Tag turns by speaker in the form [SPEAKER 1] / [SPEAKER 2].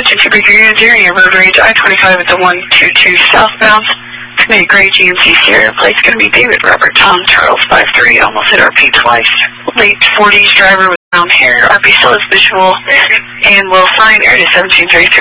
[SPEAKER 1] attention to Baker Unit during your road rage. I-25 at the 122 southbound. Committee Gray GMC Sierra. Plate's going to be David Robert Tom Charles 53. Almost hit RP twice. Late 40s driver with brown hair. RP still is visual and will sign air to 1733.